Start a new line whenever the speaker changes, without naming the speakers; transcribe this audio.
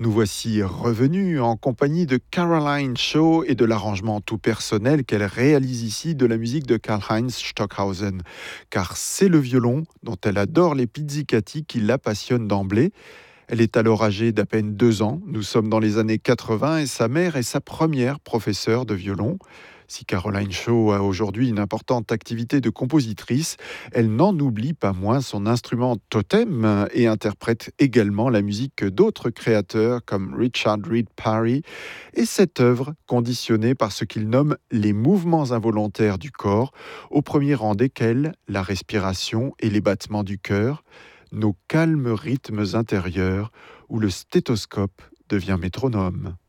Nous voici revenus en compagnie de Caroline Shaw et de l'arrangement tout personnel qu'elle réalise ici de la musique de Karlheinz Stockhausen. Car c'est le violon, dont elle adore les pizzicati, qui la passionne d'emblée. Elle est alors âgée d'à peine 2 ans. Nous sommes dans les années 80 et sa mère est sa première professeure de violon. Si Caroline Shaw a aujourd'hui une importante activité de compositrice, elle n'en oublie pas moins son instrument totem et interprète également la musique d'autres créateurs comme Richard Reed Parry et cette œuvre conditionnée par ce qu'il nomme les mouvements involontaires du corps, au premier rang desquels la respiration et les battements du cœur, nos calmes rythmes intérieurs où le stéthoscope devient métronome.